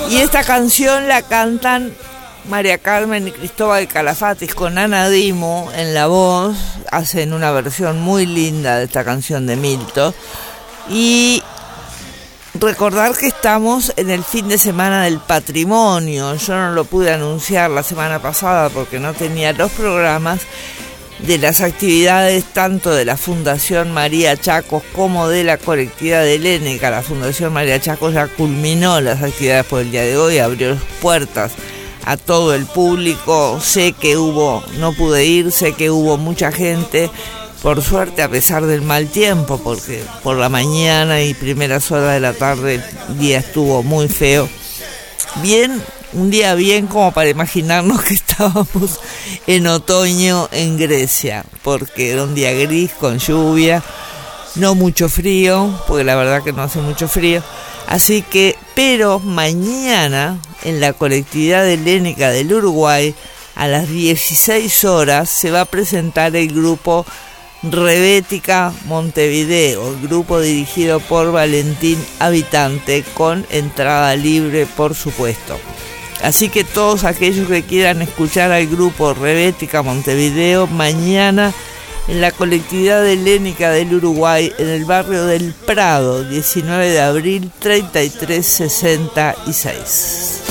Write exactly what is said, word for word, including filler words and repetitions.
Y esta canción la cantan María Carmen y Cristóbal Calafatis con Ana Dimo en la voz. Hacen una versión muy linda de esta canción de Milton. Y recordar que estamos en el fin de semana del patrimonio. Yo no lo pude anunciar la semana pasada porque no tenía los programas de las actividades tanto de la Fundación María Chacos como de la colectividad de Lénica. La Fundación María Chacos ya culminó las actividades por el día de hoy, abrió las puertas a todo el público. Sé que hubo, no pude ir, sé que hubo mucha gente, por suerte a pesar del mal tiempo, porque por la mañana y primeras horas de la tarde el día estuvo muy feo. Bien, un día bien como para imaginarnos que estábamos en otoño en Grecia, porque era un día gris con lluvia, no mucho frío, porque la verdad que no hace mucho frío. Así que, pero mañana en la colectividad helénica del Uruguay a las dieciséis horas se va a presentar el grupo Rebética Montevideo, el grupo dirigido por Valentín Habitante, con entrada libre por supuesto. Así que todos aquellos que quieran escuchar al grupo Rebética Montevideo mañana en la colectividad helénica del Uruguay, en el barrio del Prado, diecinueve de abril, treinta y tres sesenta y seis.